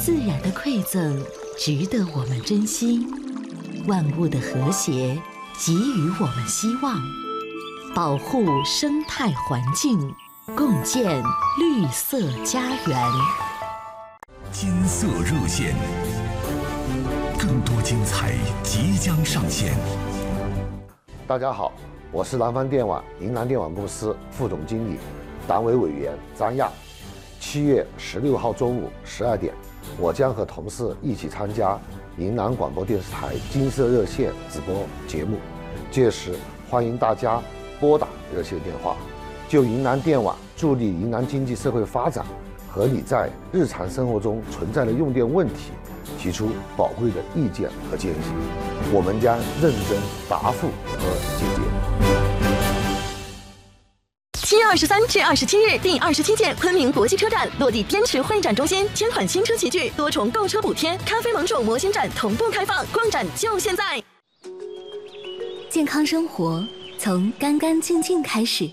自然的馈赠值得我们珍惜，万物的和谐给予我们希望，保护生态环境，共建绿色家园。 金色热线，更多精彩即将上线。 大家好，我是南方电网云南电网公司副总经理、党委委员张亚。7月16号中午12点，我将和同事一起参加云南广播电视台金色热线直播节目，届时欢迎大家拨打热线电话，就云南电网助力云南经济社会发展和你在日常生活中存在的用电问题提出宝贵的意见和建议，我们将认真答复和解决。 7月23至27日，第27届昆明国际车展落地滇池会展中心，1000款新车齐聚，多重购车补贴，咖啡萌宠模型展同步开放，逛展就现在。 健康生活从干干净净开始。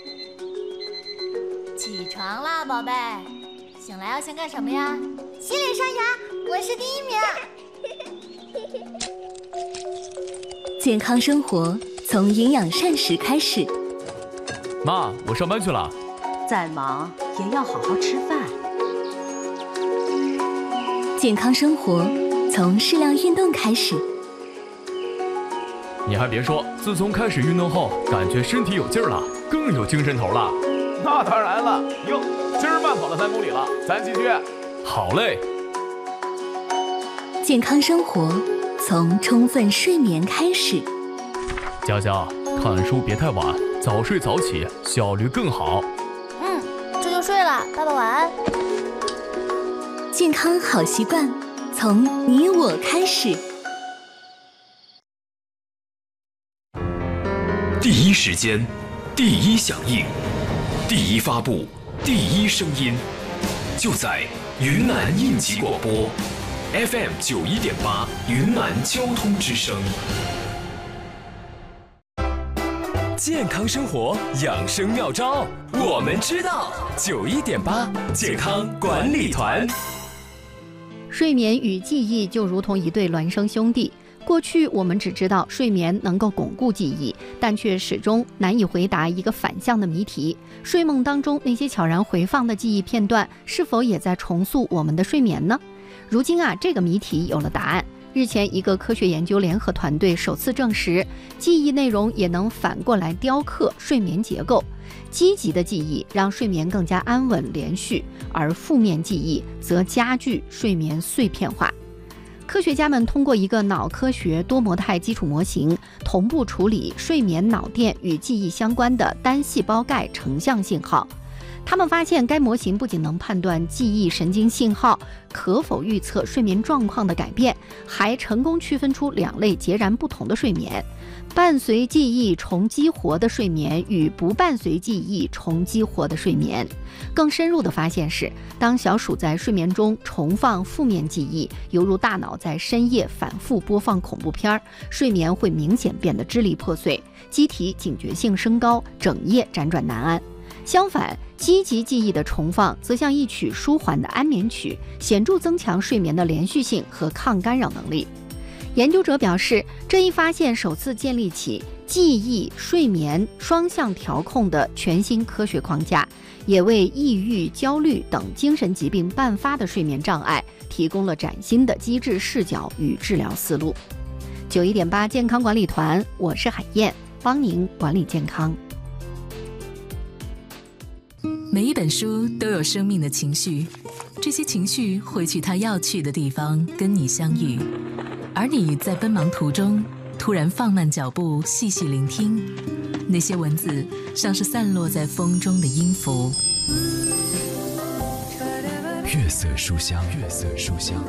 起床啦，宝贝！醒来要先干什么呀？洗脸刷牙，我是第1名。 健康生活从营养膳食开始。 妈，我上班去了。 再忙也要好好吃饭。 健康生活从适量运动开始。 你还别说，自从开始运动后，感觉身体有劲儿了，更有精神头了。 那当然了，哟，今儿慢跑了3公里了，咱继续。 好嘞。 健康生活从充分睡眠开始。 佳佳，看书别太晚，早睡早起，效率更好。 这就睡了，爸爸晚安。 健康好习惯从你我开始。 第一时间，第一响应，第一发布，第一声音，就在云南应急广播 FM 91.8云南交通之声。健康生活养生妙招，我们知道。91.8健康管理团。 睡眠与记忆就如同一对孪生兄弟。过去我们只知道睡眠能够巩固记忆，但却始终难以回答一个反向的谜题：睡梦当中那些悄然回放的记忆片段，是否也在重塑我们的睡眠呢？如今这个谜题有了答案。日前，一个科学研究联合团队首次证实，记忆内容也能反过来雕刻睡眠结构。积极的记忆让睡眠更加安稳连续，而负面记忆则加剧睡眠碎片化。科学家们通过一个脑科学多模态基础模型，同步处理睡眠脑电与记忆相关的单细胞钙成像信号。他们发现，该模型不仅能判断记忆神经信号可否预测睡眠状况的改变，还成功区分出2类截然不同的睡眠：伴随记忆重激活的睡眠与不伴随记忆重激活的睡眠。更深入的发现是，当小鼠在睡眠中重放负面记忆，犹如大脑在深夜反复播放恐怖片，睡眠会明显变得支离破碎，机体警觉性升高，整夜辗转难安。相反，积极记忆的重放则像一曲舒缓的安眠曲，显著增强睡眠的连续性和抗干扰能力。研究者表示，这一发现首次建立起记忆、睡眠双向调控的全新科学框架，也为抑郁、焦虑等精神疾病伴发的睡眠障碍提供了崭新的机制视角与治疗思路。91.8健康管理团，我是海燕，帮您管理健康。 每一本书都有生命的情绪，这些情绪会去它要去的地方跟你相遇，而你在奔忙途中突然放慢脚步，细细聆听，那些文字像是散落在风中的音符。 月色书香，月色书香。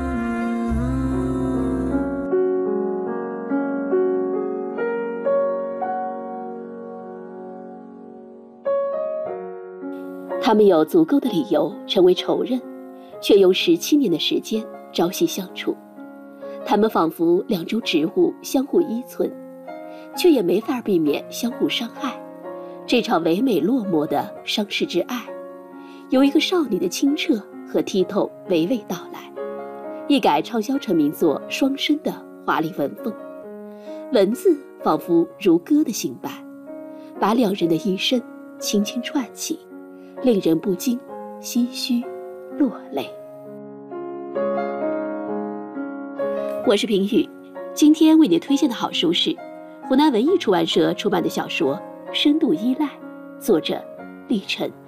他们有足够的理由成为仇人，却用17年的时间朝夕相处。他们仿佛2株植物相互依存，却也没法避免相互伤害。这场唯美落寞的伤逝之爱，由一个少女的清澈和剔透娓娓道来。 一改畅销成名作《双生》的华丽文风，文字仿佛如歌的行板，把两人的一生轻轻串起，令人不禁唏嘘落泪。我是平宇，今天为你推荐的好书是湖南文艺出版社出版的小说《深度依赖》，作者厉晨。